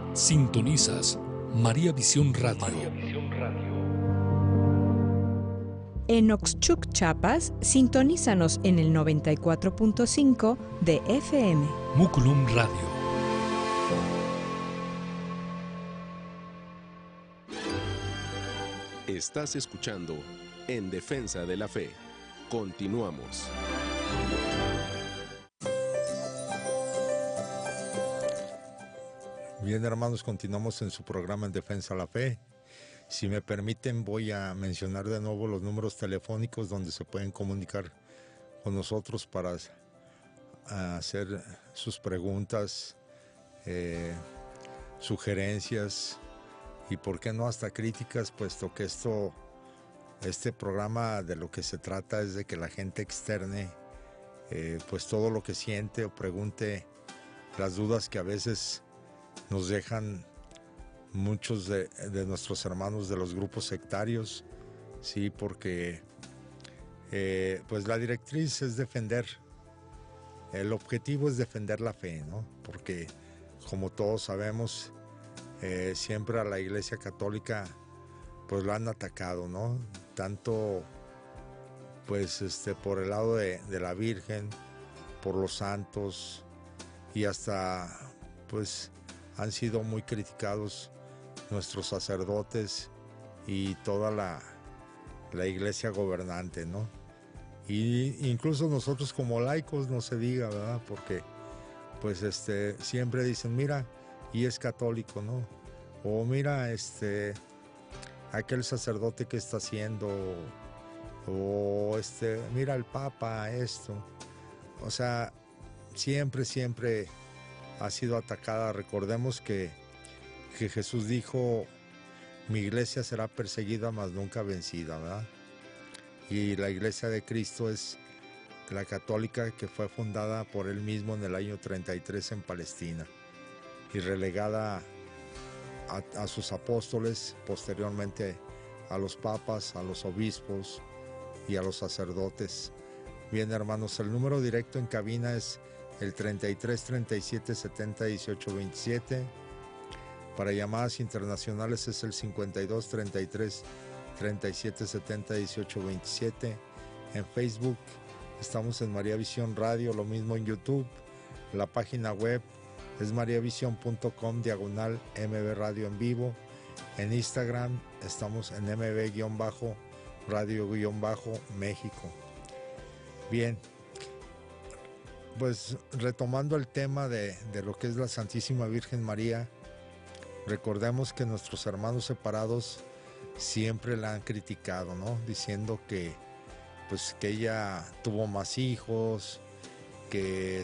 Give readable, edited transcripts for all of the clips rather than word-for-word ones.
Sintonizas María Visión Radio. En Oxchuc, Chiapas, sintonízanos en el 94.5 de FM. Muculum Radio. Estás escuchando En Defensa de la Fe. Continuamos. Bien, hermanos, continuamos en su programa En Defensa de la Fe. Si me permiten, voy a mencionar de nuevo los números telefónicos donde se pueden comunicar con nosotros para hacer sus preguntas, sugerencias y, por qué no, hasta críticas, puesto que este programa de lo que se trata es de que la gente externe pues todo lo que siente o pregunte, las dudas que a veces nos dejan muchos de nuestros hermanos de los grupos sectarios, sí, porque pues la directriz es defender, el objetivo es defender la fe, ¿no? Porque como todos sabemos, siempre a la Iglesia Católica pues la han atacado, ¿no? Tanto pues por el lado de la Virgen, por los santos, y hasta pues han sido muy criticados nuestros sacerdotes y toda la iglesia gobernante, ¿no? Y incluso nosotros como laicos, no se diga, ¿verdad? Porque pues siempre dicen, mira, y es católico, ¿no? O mira, aquel sacerdote que está haciendo, o mira el Papa, esto. O sea, siempre ha sido atacada. Recordemos que Jesús dijo, mi iglesia será perseguida, mas nunca vencida, ¿verdad? Y la iglesia de Cristo es la católica, que fue fundada por él mismo en el año 33 en Palestina y relegada a sus apóstoles, posteriormente a los papas, a los obispos y a los sacerdotes. Bien, hermanos, el número directo en cabina es el 33 37 70 18 27. Para llamadas internacionales es el 52 33 37 70 18 27. En Facebook estamos en María Visión Radio, lo mismo en YouTube. La página web es mariavision.com/MB Radio en vivo. En Instagram estamos en MB-Radio-México. Bien, pues retomando el tema de lo que es la Santísima Virgen María, recordemos que nuestros hermanos separados siempre la han criticado, ¿no? Diciendo que pues que ella tuvo más hijos, que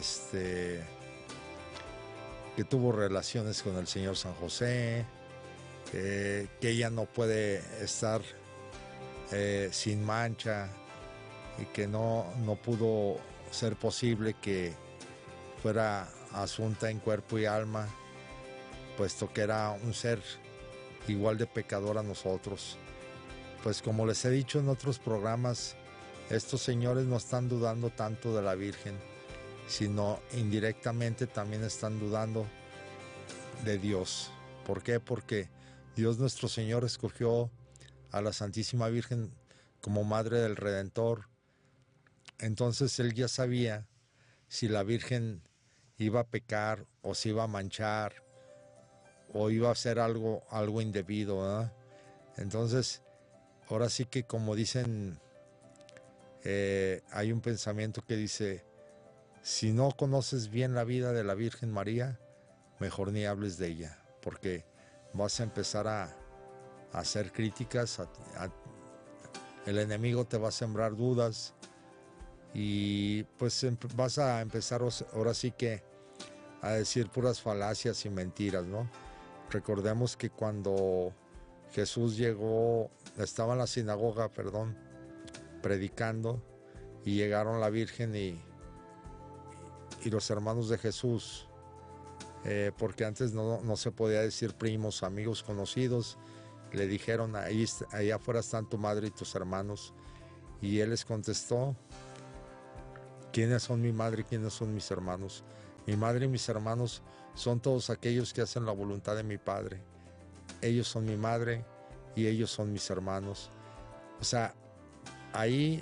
que tuvo relaciones con el Señor San José, que ella no puede estar sin mancha, y que no pudo ser posible que fuera asunta en cuerpo y alma, puesto que era un ser igual de pecador a nosotros. Pues como les he dicho en otros programas, estos señores no están dudando tanto de la Virgen, sino indirectamente también están dudando de Dios. ¿Por qué? Porque Dios nuestro Señor escogió a la Santísima Virgen como Madre del Redentor. Entonces Él ya sabía si la Virgen iba a pecar, o si iba a manchar, o iba a hacer algo indebido, ¿verdad? Entonces, ahora sí que, como dicen, hay un pensamiento que dice, si no conoces bien la vida de la Virgen María, mejor ni hables de ella, porque vas a empezar a hacer críticas, el enemigo te va a sembrar dudas, y pues vas a empezar ahora sí que a decir puras falacias y mentiras, ¿no? Recordemos que cuando Jesús llegó, estaba en la sinagoga, predicando, y llegaron la Virgen y los hermanos de Jesús, porque antes no se podía decir primos, amigos, conocidos, le dijeron, ahí afuera están tu madre y tus hermanos, y él les contestó, ¿quiénes son mi madre y quiénes son mis hermanos? Mi madre y mis hermanos son todos aquellos que hacen la voluntad de mi Padre. Ellos son mi madre y ellos son mis hermanos. O sea, ahí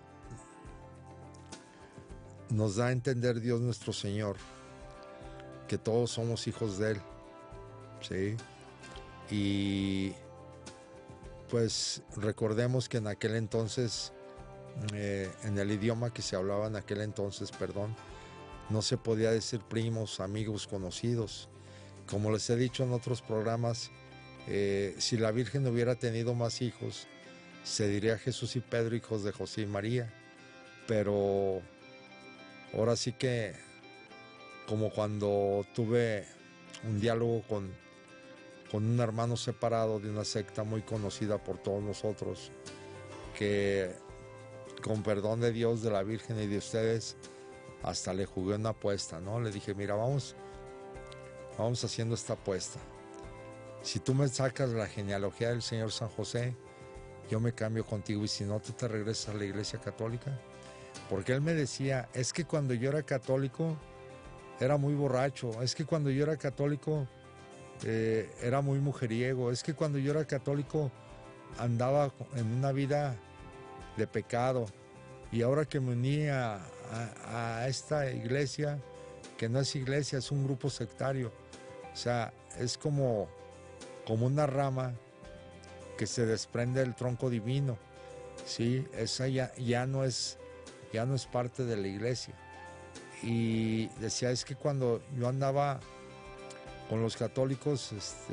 nos da a entender Dios nuestro Señor que todos somos hijos de Él, ¿sí? Y pues recordemos que en aquel entonces, en el idioma que se hablaba en aquel entonces, no se podía decir primos, amigos, conocidos. Como les he dicho en otros programas, si la Virgen hubiera tenido más hijos, se diría Jesús y Pedro, hijos de José y María. Pero ahora sí que, como cuando tuve un diálogo con un hermano separado de una secta muy conocida por todos nosotros, que con perdón de Dios, de la Virgen y de ustedes, hasta le jugué una apuesta, ¿no? Le dije, mira, vamos haciendo esta apuesta. Si tú me sacas la genealogía del Señor San José, yo me cambio contigo, y si no, tú te regresas a la Iglesia Católica. Porque él me decía, es que cuando yo era católico era muy borracho, es que cuando yo era católico era muy mujeriego, es que cuando yo era católico andaba en una vida de pecado, y ahora que me uní a esta iglesia, que no es iglesia, es un grupo sectario, o sea, es como una rama que se desprende del tronco divino, ¿sí? Esa ya no es parte de la iglesia. Y decía, es que cuando yo andaba con los católicos,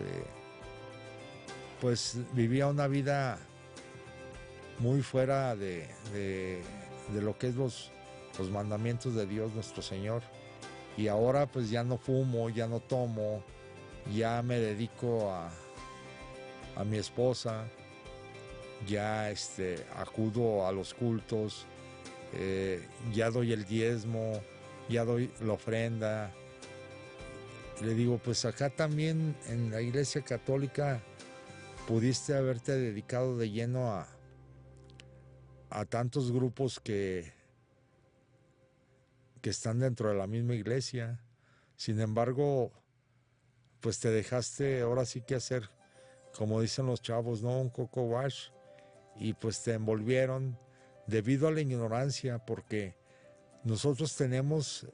pues vivía una vida muy fuera de lo que es los mandamientos de Dios nuestro Señor. Y ahora pues ya no fumo, ya no tomo, ya me dedico a mi esposa, ya acudo a los cultos, ya doy el diezmo, ya doy la ofrenda. Le digo, pues acá también en la Iglesia Católica pudiste haberte dedicado de lleno a tantos grupos que están dentro de la misma iglesia. Sin embargo, pues te dejaste ahora sí que hacer, como dicen los chavos, ¿no? Un coco wash, y pues te envolvieron debido a la ignorancia, porque nosotros tenemos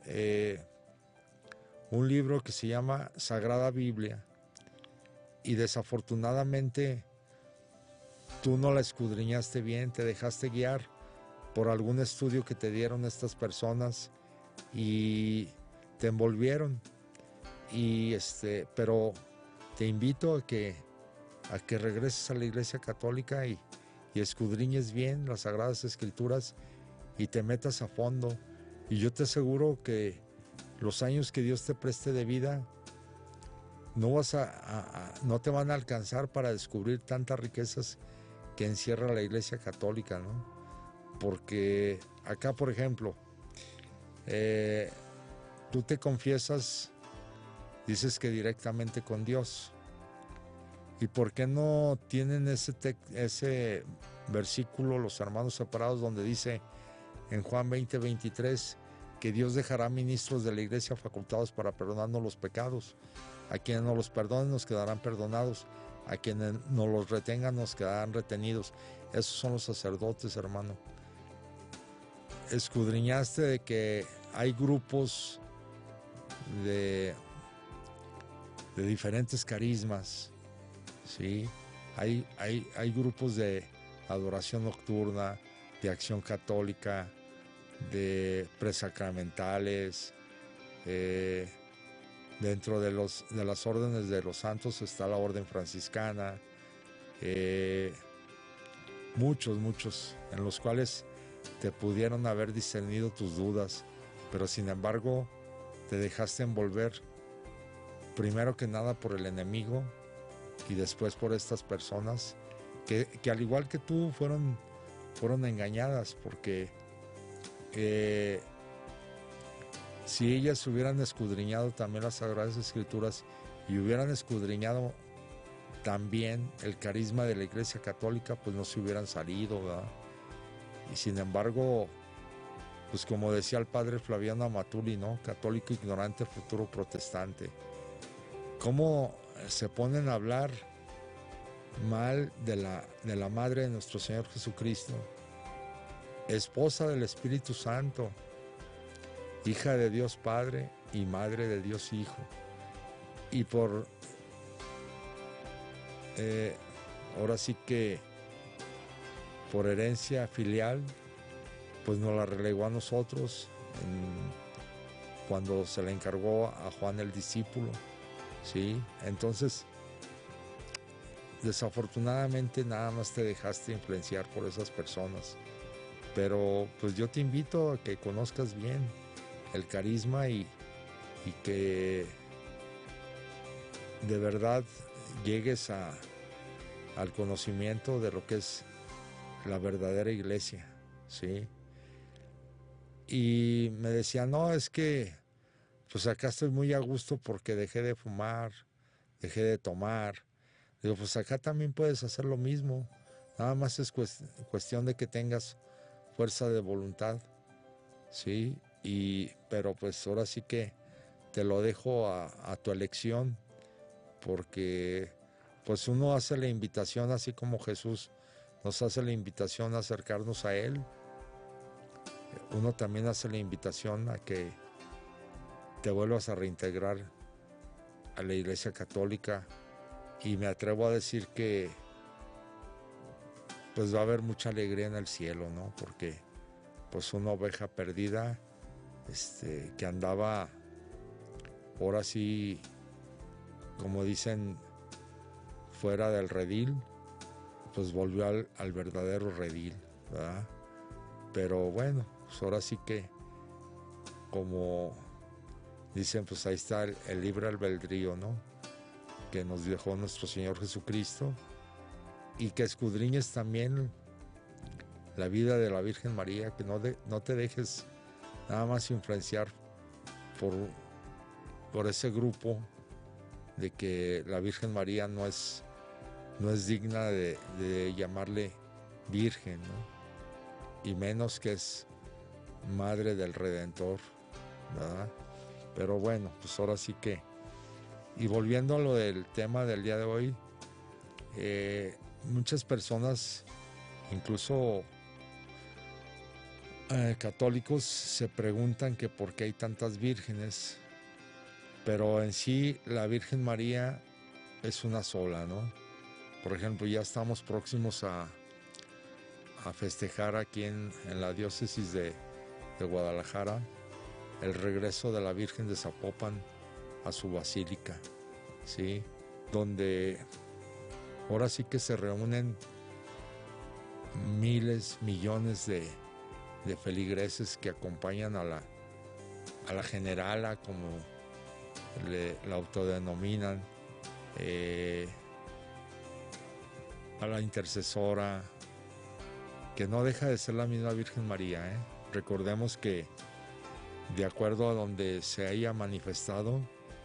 un libro que se llama Sagrada Biblia, y desafortunadamente tú no la escudriñaste bien, te dejaste guiar por algún estudio que te dieron estas personas y te envolvieron. Y pero te invito a que regreses a la Iglesia Católica y escudriñes bien las Sagradas Escrituras y te metas a fondo. Y yo te aseguro que los años que Dios te preste de vida no te van a alcanzar para descubrir tantas riquezas que encierra la Iglesia Católica, ¿no? Porque acá, por ejemplo, tú te confiesas, dices que directamente con Dios. ¿Y por qué no tienen ese versículo los hermanos separados donde dice en Juan 20:23 que Dios dejará ministros de la iglesia facultados para perdonarnos los pecados? A quienes nos los perdonen nos quedarán perdonados, a quienes nos los retengan nos quedarán retenidos. Esos son los sacerdotes, hermano. Escudriñaste de que hay grupos de diferentes carismas, ¿sí? Hay grupos de adoración nocturna, de acción católica, de presacramentales. Dentro de las órdenes de los santos está la orden franciscana, muchos en los cuales te pudieron haber discernido tus dudas, pero sin embargo te dejaste envolver primero que nada por el enemigo y después por estas personas que al igual que tú fueron engañadas, porque si ellas hubieran escudriñado también las Sagradas Escrituras y hubieran escudriñado también el carisma de la Iglesia Católica, pues no se hubieran salido, ¿verdad? Y sin embargo, pues como decía el padre Flaviano Amatuli, ¿no? Católico ignorante, futuro protestante. ¿Cómo se ponen a hablar mal de la madre de nuestro Señor Jesucristo, esposa del Espíritu Santo, hija de Dios Padre y madre de Dios Hijo? Y ahora sí que por herencia filial, pues nos la relegó a nosotros cuando se le encargó a Juan el discípulo, ¿sí? Entonces, desafortunadamente nada más te dejaste influenciar por esas personas, pero pues yo te invito a que conozcas bien el carisma y que de verdad llegues al conocimiento de lo que es la verdadera iglesia, ¿sí? Y me decía, no, es que pues acá estoy muy a gusto porque dejé de fumar, dejé de tomar. Digo, pues acá también puedes hacer lo mismo, nada más es cuestión de que tengas fuerza de voluntad, ¿sí? Pero pues ahora sí que te lo dejo a tu elección, porque pues uno hace la invitación, así como Jesús nos hace la invitación a acercarnos a Él, uno también hace la invitación a que te vuelvas a reintegrar a la Iglesia Católica, y me atrevo a decir que pues va a haber mucha alegría en el cielo, ¿no? Porque pues una oveja perdida que andaba, ahora sí, como dicen, fuera del redil, pues volvió al verdadero redil, ¿verdad? Pero bueno, pues ahora sí que, como dicen, pues ahí está el libre albedrío, ¿no? Que nos dejó nuestro Señor Jesucristo, y que escudriñes también la vida de la Virgen María, que no te dejes nada más influenciar por ese grupo de que la Virgen María no es digna de llamarle Virgen, ¿no? Y menos que es Madre del Redentor, ¿verdad? Pero bueno, pues ahora sí que, y volviendo a lo del tema del día de hoy, muchas personas, incluso católicos, se preguntan que por qué hay tantas vírgenes, pero en sí la Virgen María es una sola, ¿no? Por ejemplo, ya estamos próximos a festejar aquí en la diócesis de Guadalajara el regreso de la Virgen de Zapopan a su basílica, ¿sí? Donde ahora sí que se reúnen miles, millones de feligreses que acompañan a la generala, como la autodenominan, a la intercesora, que no deja de ser la misma Virgen María, ¿eh? Recordemos que de acuerdo a donde se haya manifestado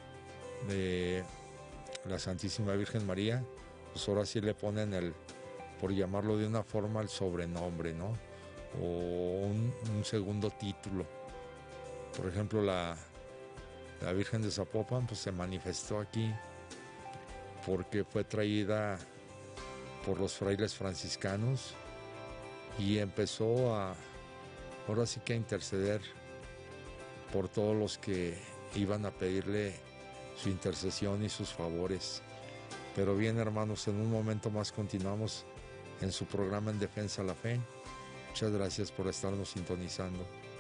la Santísima Virgen María, pues ahora sí le ponen por llamarlo de una forma, el sobrenombre, ¿no? O un segundo título. Por ejemplo, la Virgen de Zapopan pues se manifestó aquí porque fue traída por los frailes franciscanos y empezó ahora sí que a interceder por todos los que iban a pedirle su intercesión y sus favores. Pero bien, hermanos, en un momento más continuamos en su programa En Defensa de la Fe. Muchas gracias por estarnos sintonizando.